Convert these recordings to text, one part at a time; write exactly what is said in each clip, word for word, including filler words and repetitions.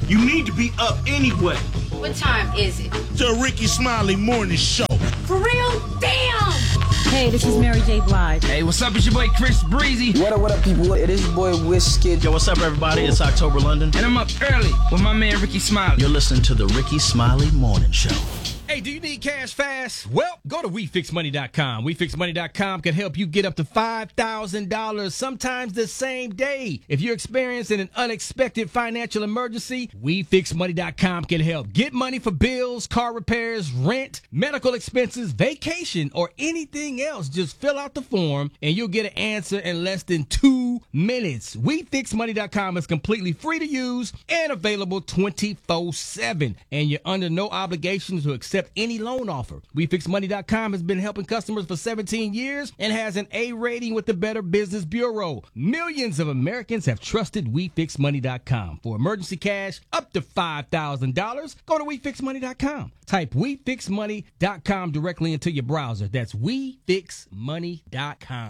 You need to be up anyway. What time is it? The Ricky Smiley Morning Show. For real? Damn! Hey, this is Mary J. Blige. Hey, what's up? It's your boy Chris Breezy. What up, what up, people? It is your boy Wizkid. Yo, what's up, everybody? It's October London. And I'm up early with my man Ricky Smiley. You're listening to the Ricky Smiley Morning Show. Hey, do you need cash fast? Well, go to we fix money dot com. we fix money dot com can help you get up to five thousand dollars, sometimes the same day. If you're experiencing an unexpected financial emergency, we fix money dot com can help. Get money for bills, car repairs, rent, medical expenses, vacation, or anything else. Just fill out the form and you'll get an answer in less than two minutes. we fix money dot com is completely free to use and available twenty-four seven. And you're under no obligation to accept any loan offer. we fix money dot com has been helping customers for seventeen years and has an A rating with the Better Business Bureau. Millions of Americans have trusted we fix money dot com. For emergency cash up to five thousand dollars, go to we fix money dot com. Type we fix money dot com directly into your browser. That's we fix money dot com.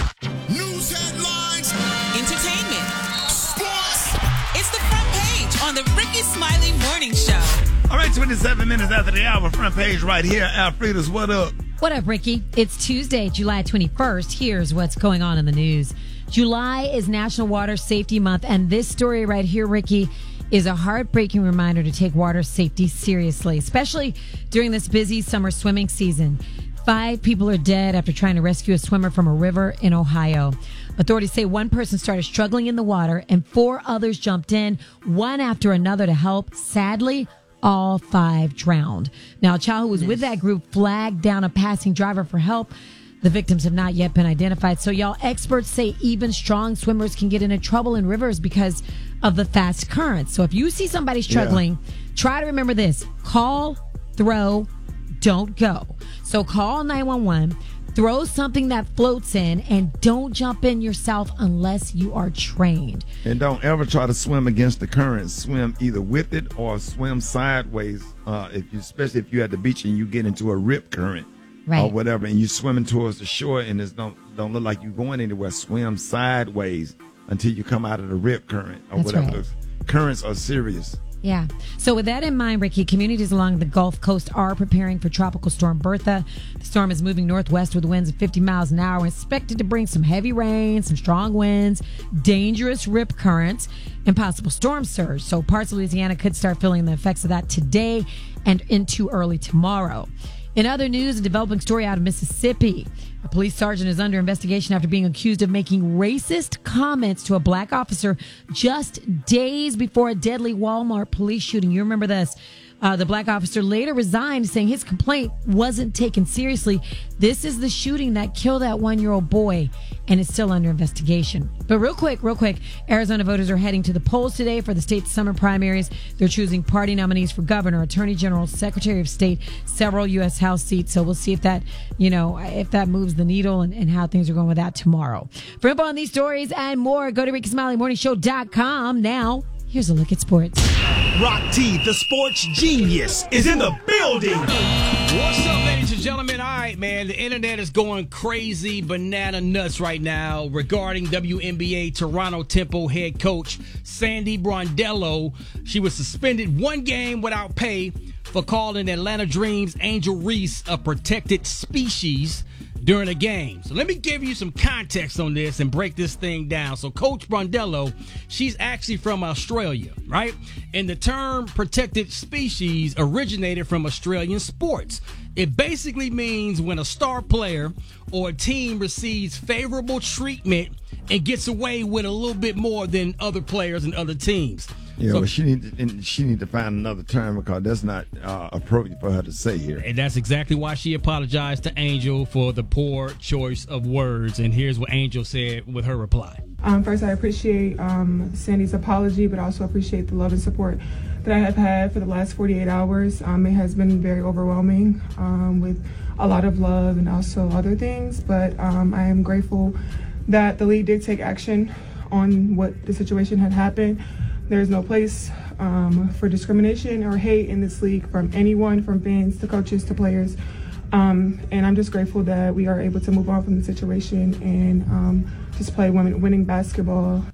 News headlines. Entertainment. Sports. It's the front page on the Ricky Smiley Morning Show. All right, twenty-seven minutes after the hour, front page right here. Alfreda's What Up? What up, Ricky? It's Tuesday, July twenty-first. Here's what's going on in the news. July is National Water Safety Month, and this story right here, Ricky, is a heartbreaking reminder to take water safety seriously, especially during this busy summer swimming season. Five people are dead after trying to rescue a swimmer from a river in Ohio. Authorities say one person started struggling in the water and four others jumped in, one after another to help. Sadly, all five drowned. Now, a child who was with that group flagged down a passing driver for help. The victims have not yet been identified. So, y'all, experts say even strong swimmers can get into trouble in rivers because of the fast currents. So if you see somebody struggling, yeah. try to remember this. Call, throw, don't go. So call nine one one, throw something that floats in, and don't jump in yourself unless you are trained. And don't ever try to swim against the current. Swim either with it or swim sideways, uh, if you, especially if you're at the beach and you get into a rip current. Right. Or whatever, and you're swimming towards the shore and it don't don't look like you're going anywhere. Swim sideways until you come out of the rip current or That's whatever. Right. The currents are serious. Yeah. So with that in mind, Ricky, communities along the Gulf Coast are preparing for Tropical Storm Bertha. The storm is moving northwest with winds of fifty miles an hour, expected to bring some heavy rain, some strong winds, dangerous rip currents, and possible storm surge. So parts of Louisiana could start feeling the effects of that today and into early tomorrow. In other news, a developing story out of Mississippi. A police sergeant is under investigation after being accused of making racist comments to a black officer just days before a deadly Walmart police shooting. You remember this. Uh, the black officer later resigned, saying his complaint wasn't taken seriously. This is the shooting that killed that one-year-old boy, and it's still under investigation. But real quick, real quick, Arizona voters are heading to the polls today for the state's summer primaries. They're choosing party nominees for governor, attorney general, secretary of state, several U S House seats. So we'll see if that, you know, if that moves the needle and, and how things are going with that tomorrow. For info on these stories and more, go to Ricky Smiley Morning Show dot com. Now, here's a look at sports. Rock T, the sports genius, is in the building. What's up, ladies and gentlemen? All right, man, the internet is going crazy banana nuts right now regarding W N B A Toronto Temple head coach Sandy Brondello. She was suspended one game without pay for calling Atlanta Dreams' Angel Reese a protected species during a game. So let me give you some context on this and break this thing down. So Coach Brondello, she's actually from Australia, right? And the term protected species originated from Australian sports. It basically means when a star player or a team receives favorable treatment and gets away with a little bit more than other players and other teams. Yeah, so, well, she need to, she need to find another term because that's not uh, appropriate for her to say here. And that's exactly why she apologized to Angel for the poor choice of words. And here's what Angel said with her reply. Um, first, I appreciate um, Sandy's apology, but also appreciate the love and support that I have had for the last forty-eight hours. Um, it has been very overwhelming um, with a lot of love and also other things. But um, I am grateful that the league did take action on what the situation had happened. There is no place um, for discrimination or hate in this league from anyone, from fans to coaches to players. Um, and I'm just grateful that we are able to move on from the situation and um, just play women, winning basketball.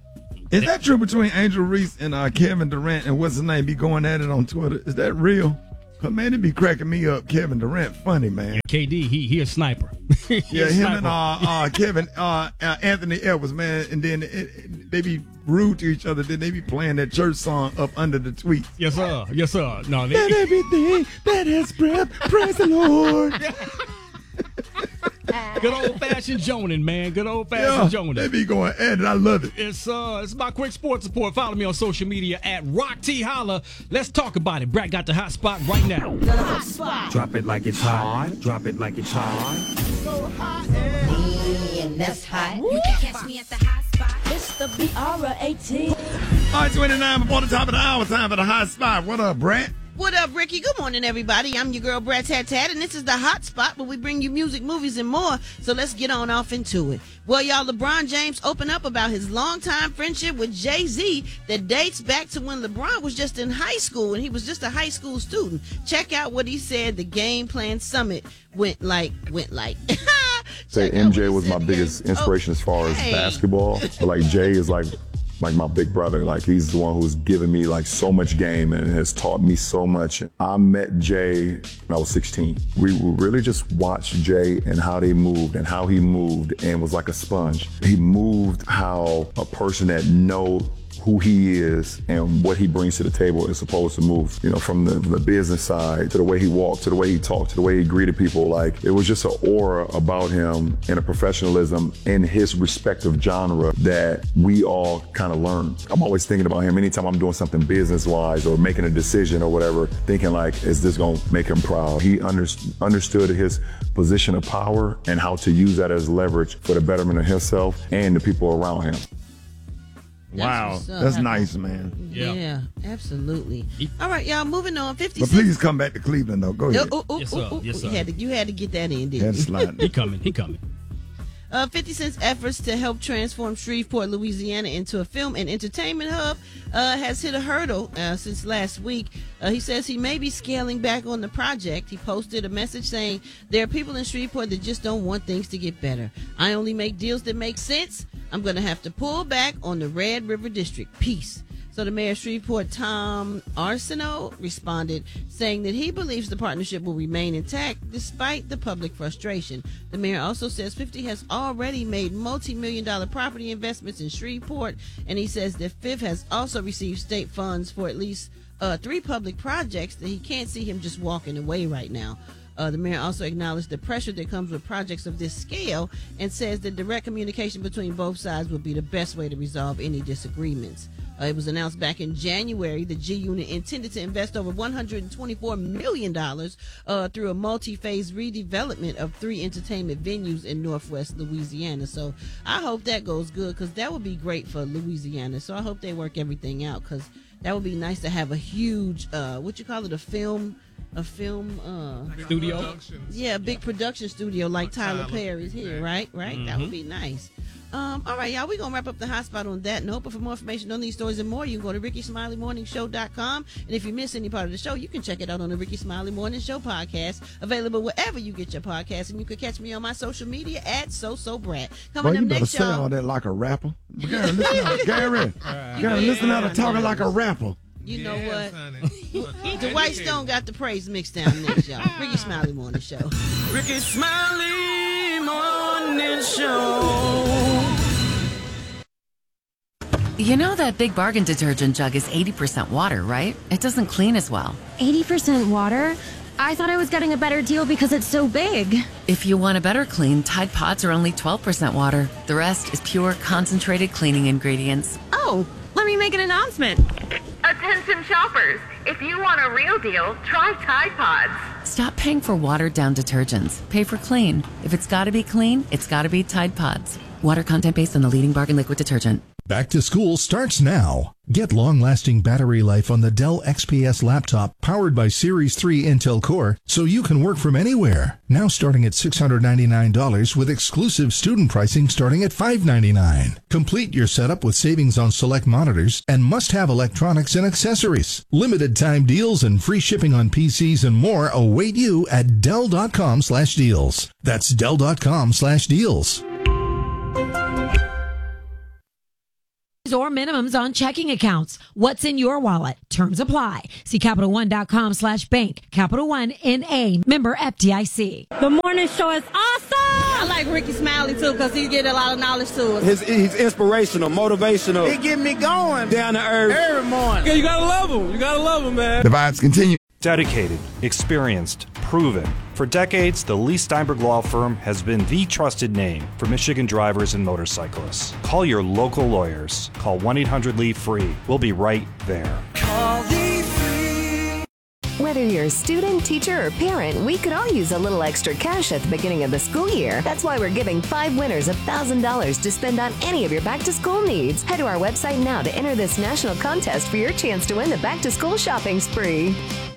Is that true between Angel Reese and uh, Kevin Durant and what's his name be going at it on Twitter? Is that real? Cause man, it be cracking me up. Kevin Durant, funny man. Yeah, K D, he he a sniper. he yeah, a him sniper. and uh, uh, Kevin, uh, uh, Anthony Edwards, man, and then it, it, they be rude to each other. Then they be playing that church song up under the tweets. Yes sir, yes sir. No, they, let everything that has breath praise the Lord. Good old fashioned Jonan, man. Good old fashioned yeah, Jonan. They be going at it. I love it. It's uh, it's my quick sports report. Follow me on social media at Rock T Holla. Let's talk about it. Brad got the hot spot right now. The hot spot. Drop it like it's hot. Drop it like it's hot. So hot and that's hot. You can catch me at the hot spot. It's the B R eighteen. All right, twenty-nine before the top of the hour. Time for the hot spot. What up, Brad? What up, Ricky? Good morning, everybody. I'm your girl, Brad Tat Tat, and this is the hot spot where we bring you music, movies, and more. So let's get on off into it. Well, y'all, LeBron James opened up about his longtime friendship with Jay-Z that dates back to when LeBron was just in high school and he was just a high school student. Check out what he said the Game Plan Summit went like, went like. Say M J was my biggest inspiration oh, as far as hey. basketball, but like Jay is like like my big brother. Like he's the one who's given me like so much game and has taught me so much. I met Jay when I was sixteen. We really just watched Jay and how they moved and how he moved and was like a sponge. He moved how a person that knows who he is and what he brings to the table is supposed to move, you know, from the, the business side to the way he walked, to the way he talked, to the way he greeted people. Like it was just an aura about him and a professionalism in his respective genre that we all kind of learned. I'm always thinking about him anytime I'm doing something business-wise or making a decision or whatever, thinking like, is this gonna make him proud? He under, understood his position of power and how to use that as leverage for the betterment of himself and the people around him. Wow, that's, that's nice, man. Yeah, yeah, absolutely. All right, y'all, moving on. fifty But please come back to Cleveland, though. Go ahead. Oh, oh, yes, sir. Oh, oh, yes, sir. You had to, you had to get that in, didn't you? Had to slide. He coming. He coming. Uh, fifty Cent's efforts to help transform Shreveport, Louisiana into a film and entertainment hub uh, has hit a hurdle uh, since last week. Uh, he says he may be scaling back on the project. He posted a message saying, there are people in Shreveport that just don't want things to get better. I only make deals that make sense. I'm going to have to pull back on the Red River District. Peace. So the mayor of Shreveport, Tom Arsenault, responded saying that he believes the partnership will remain intact despite the public frustration. The mayor also says fifty has already made multi-million dollar property investments in Shreveport, and he says that Fifth has also received state funds for at least uh, three public projects that he can't see him just walking away right now. Uh, the mayor also acknowledged the pressure that comes with projects of this scale and says that direct communication between both sides would be the best way to resolve any disagreements. Uh, it was announced back in January that G-Unit intended to invest over one hundred twenty-four million dollars uh, through a multi-phase redevelopment of three entertainment venues in Northwest Louisiana. So I hope that goes good because that would be great for Louisiana. So I hope they work everything out because that would be nice to have a huge, uh, what you call it, a film... A film uh, studio, yeah, a big production studio like Tyler Perry's here, right? Right, mm-hmm. That would be nice. Um, all right, y'all, we're gonna wrap up the hot spot on that note. But for more information on these stories and more, you can go to ricky smiley morning show dot com. And if you miss any part of the show, you can check it out on the Ricky Smiley Morning Show podcast, available wherever you get your podcast. And you can catch me on my social media at So So Brad. Coming Boy, up you better next, say y'all. all that like a rapper. Gary, listen out, Gary, Gary, listen out to talking like a rapper. You know what? Dwight Stone got the praise mixed down next, y'all. Ricky Smiley Morning Show. Ricky Smiley Morning Show. You know that Big Bargain detergent jug is eighty percent water, right? It doesn't clean as well. eighty percent water? I thought I was getting a better deal because it's so big. If you want a better clean, Tide Pods are only twelve percent water. The rest is pure, concentrated cleaning ingredients. Oh, let me make an announcement. Attention shoppers, if you want a real deal, try Tide Pods. Stop paying for watered-down detergents. Pay for clean. If it's gotta be clean, it's gotta be Tide Pods. Water content based on the leading bargain liquid detergent. Back to school starts now. Get long-lasting battery life on the Dell X P S laptop powered by Series three Intel Core so you can work from anywhere. Now starting at six hundred ninety-nine dollars with exclusive student pricing starting at five hundred ninety-nine dollars. Complete your setup with savings on select monitors and must-have electronics and accessories. Limited time deals and free shipping on P Cs and more await you at Dell.com slash deals. That's Dell.com slash deals. or minimums on checking accounts. What's in your wallet? Terms apply. See Capital One dot com slash bank. Capital One N A. Member F D I C. The morning show is awesome. I like Ricky Smiley, too, because he get a lot of knowledge to us. His, he's inspirational, motivational. He get me going. Down to earth. Every morning. Yeah, you got to love him. You got to love him, man. The vibes continue. Dedicated, experienced, proven. For decades, the Lee Steinberg Law Firm has been the trusted name for Michigan drivers and motorcyclists. Call your local lawyers. Call one eight hundred Lee free. We'll be right there. Call Lee free. Whether you're a student, teacher, or parent, we could all use a little extra cash at the beginning of the school year. That's why we're giving five winners one thousand dollars to spend on any of your back-to-school needs. Head to our website now to enter this national contest for your chance to win the back-to-school shopping spree.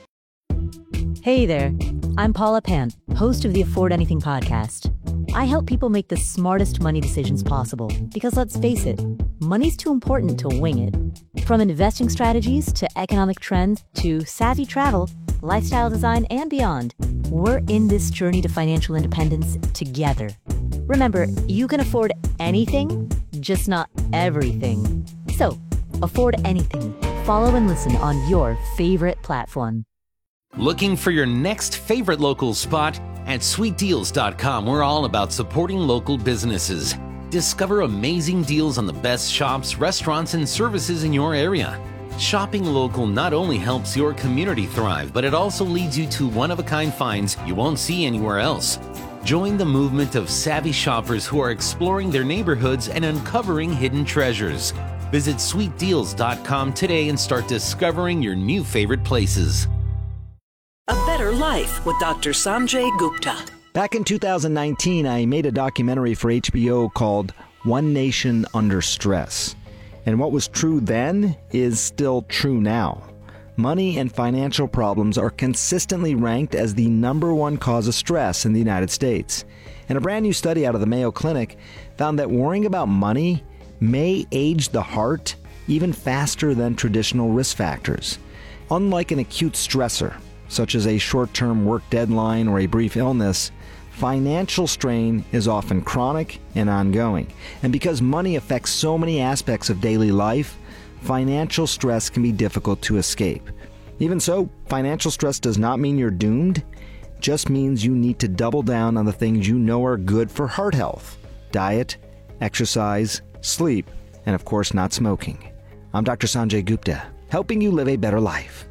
Hey there, I'm Paula Pant, host of the Afford Anything podcast. I help people make the smartest money decisions possible because, let's face it, money's too important to wing it. From investing strategies to economic trends to savvy travel, lifestyle design, and beyond, we're in this journey to financial independence together. Remember, you can afford anything, just not everything. So, afford anything. Follow and listen on your favorite platform. Looking for your next favorite local spot? At sweet deals dot com, we're all about supporting local businesses. Discover amazing deals on the best shops, restaurants, and services in your area. Shopping local not only helps your community thrive, but it also leads you to one-of-a-kind finds you won't see anywhere else. Join the movement of savvy shoppers who are exploring their neighborhoods and uncovering hidden treasures. Visit sweet deals dot com today and start discovering your new favorite places. A Better Life with Doctor Sanjay Gupta. Back in two thousand nineteen, I made a documentary for H B O called One Nation Under Stress. And what was true then is still true now. Money and financial problems are consistently ranked as the number one cause of stress in the United States. And a brand new study out of the Mayo Clinic found that worrying about money may age the heart even faster than traditional risk factors. Unlike an acute stressor, such as a short-term work deadline or a brief illness, financial strain is often chronic and ongoing. And because money affects so many aspects of daily life, financial stress can be difficult to escape. Even so, financial stress does not mean you're doomed. It just means you need to double down on the things you know are good for heart health: diet, exercise, sleep, and of course not smoking. I'm Doctor Sanjay Gupta, helping you live a better life.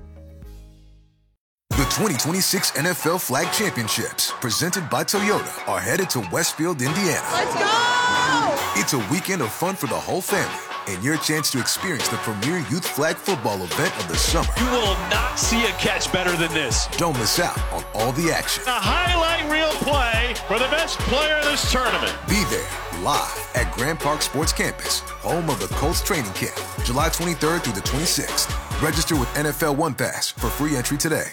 The twenty twenty-six N F L Flag Championships, presented by Toyota, are headed to Westfield, Indiana. Let's go! It's a weekend of fun for the whole family and your chance to experience the premier youth flag football event of the summer. You will not see a catch better than this. Don't miss out on all the action. A highlight reel play for the best player in this tournament. Be there live at Grand Park Sports Campus, home of the Colts training camp, July twenty-third through the twenty-sixth. Register with N F L One Pass for free entry today.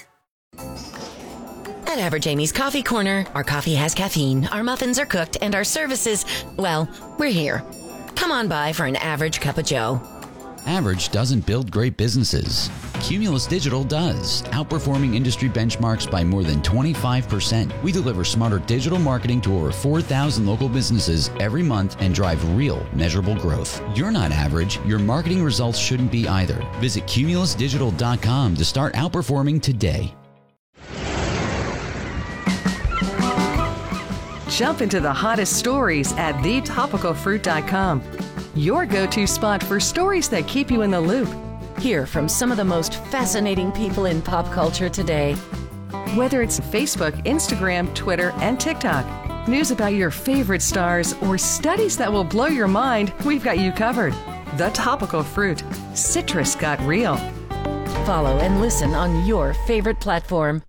At Average Amy's Coffee Corner, our coffee has caffeine, our muffins are cooked, and our services, well, we're here. Come on by for an average cup of joe. Average doesn't build great businesses. Cumulus Digital does, outperforming industry benchmarks by more than twenty-five percent. We deliver smarter digital marketing to over four thousand local businesses every month and drive real, measurable growth. You're not average. Your marketing results shouldn't be either. Visit cumulus digital dot com to start outperforming today. Jump into the hottest stories at the topical fruit dot com. Your go-to spot for stories that keep you in the loop. Hear from some of the most fascinating people in pop culture today. Whether it's Facebook, Instagram, Twitter, and TikTok, news about your favorite stars, or studies that will blow your mind, we've got you covered. The Topical Fruit. Citrus got real. Follow and listen on your favorite platform.